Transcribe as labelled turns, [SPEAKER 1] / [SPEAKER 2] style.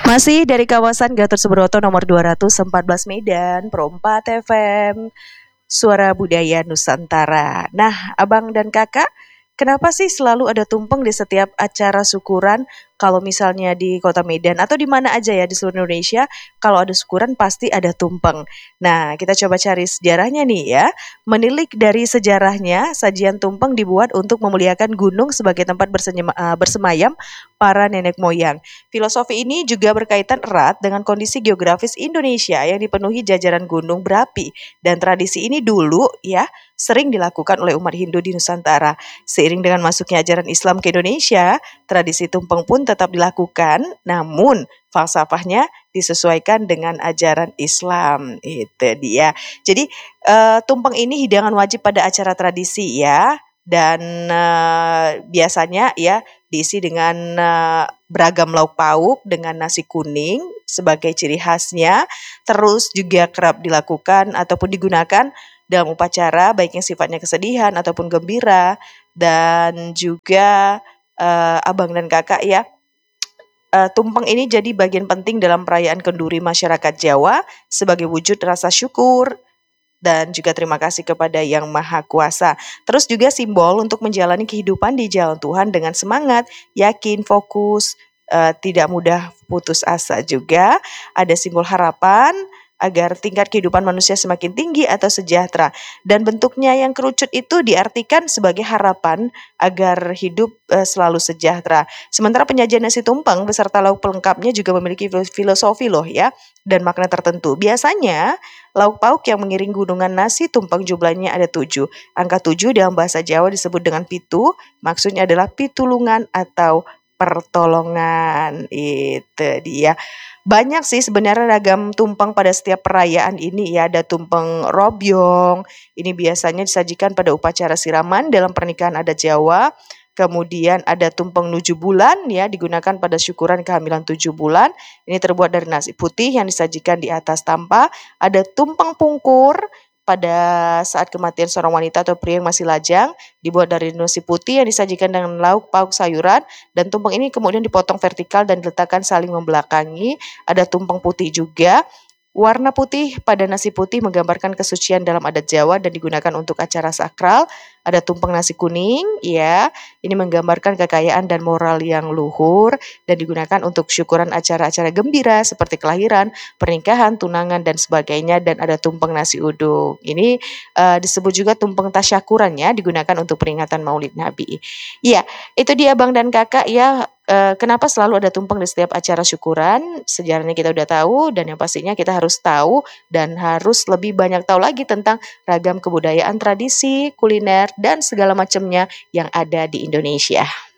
[SPEAKER 1] Masih dari kawasan Gatot Subroto nomor 214 Medan, Pro 4 FM, Suara Budaya Nusantara. Nah, abang dan kakak, kenapa sih selalu ada tumpeng di setiap acara syukuran? Kalau misalnya di kota Medan atau di mana aja ya di seluruh Indonesia, kalau ada syukuran pasti ada tumpeng. Nah, kita coba cari sejarahnya nih ya. Menilik dari sejarahnya, sajian tumpeng dibuat untuk memuliakan gunung sebagai tempat bersemayam para nenek moyang. Filosofi ini juga berkaitan erat dengan kondisi geografis Indonesia yang dipenuhi jajaran gunung berapi, dan tradisi ini dulu ya sering dilakukan oleh umat Hindu di Nusantara. Seiring dengan masuknya ajaran Islam ke Indonesia, tradisi tumpeng pun tetap dilakukan, namun falsafahnya disesuaikan dengan ajaran Islam. Itu dia. Jadi tumpeng ini hidangan wajib pada acara tradisi ya, dan biasanya ya diisi dengan beragam lauk pauk dengan nasi kuning sebagai ciri khasnya. Terus juga kerap dilakukan ataupun digunakan dalam upacara baik yang sifatnya kesedihan ataupun gembira. Dan juga abang dan kakak ya, tumpeng ini jadi bagian penting dalam perayaan kenduri masyarakat Jawa sebagai wujud rasa syukur dan juga terima kasih kepada Yang Maha Kuasa. Terus juga simbol untuk menjalani kehidupan di jalan Tuhan dengan semangat, yakin, fokus, tidak mudah putus asa juga. Ada simbol harapan agar tingkat kehidupan manusia semakin tinggi atau sejahtera. Dan bentuknya yang kerucut itu diartikan sebagai harapan agar hidup selalu sejahtera. Sementara penyajian nasi tumpeng beserta lauk pelengkapnya juga memiliki filosofi loh ya, dan makna tertentu. Biasanya lauk pauk yang mengiring gunungan nasi tumpeng jumlahnya ada 7. Angka 7 dalam bahasa Jawa disebut dengan pitu, maksudnya adalah pitulungan atau pertolongan. Itu dia. Banyak sih sebenarnya ragam tumpeng pada setiap perayaan ini ya. Ada tumpeng robyong, ini biasanya disajikan pada upacara siraman dalam pernikahan adat Jawa. Kemudian ada tumpeng nuju bulan ya, digunakan pada syukuran kehamilan 7 bulan. Ini terbuat dari nasi putih yang disajikan di atas tampa. Ada tumpeng pungkur pada saat kematian seorang wanita atau pria yang masih lajang, dibuat dari nasi putih yang disajikan dengan lauk pauk sayuran, dan tumpeng ini kemudian dipotong vertikal dan diletakkan saling membelakangi. Ada tumpeng putih juga. Warna putih pada nasi putih menggambarkan kesucian dalam adat Jawa dan digunakan untuk acara sakral. Ada tumpeng nasi kuning, ya. Ini menggambarkan kekayaan dan moral yang luhur dan digunakan untuk syukuran acara-acara gembira seperti kelahiran, pernikahan, tunangan dan sebagainya. Dan ada tumpeng nasi uduk. Ini disebut juga tumpeng tasyakuran ya, digunakan untuk peringatan Maulid Nabi. Iya, itu dia Bang dan Kakak ya. Kenapa selalu ada tumpeng di setiap acara syukuran? Sejarahnya kita udah tahu, dan yang pastinya kita harus tahu dan harus lebih banyak tahu lagi tentang ragam kebudayaan, tradisi, kuliner, dan segala macamnya yang ada di Indonesia.